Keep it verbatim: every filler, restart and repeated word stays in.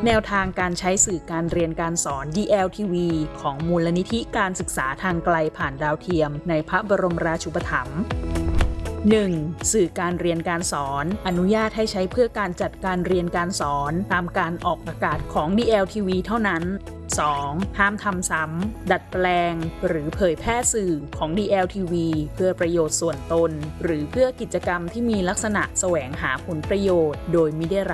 แนวทางการใช้สื่อการเรียนการสอน ดี แอล ที วี ของมูลนิธิการศึกษาทางไกลผ่านดาวเทียมในพระบรมราชูปถัมภ์ หนึ่ง. สื่อการเรียนการสอนอนุญาตให้ใช้เพื่อการจัดการเรียนการสอนตามการออกอากาศของ ดี แอล ที วี เท่านั้น สอง. ห้ามทำซ้ำดัดแปลงหรือเผยแพร่สื่อของ ดี แอล ที วี เพื่อประโยชน์ส่วนตนหรือเพื่อกิจกรรมที่มีลักษณะแสวงหาผลประโยชน์โดยมิได้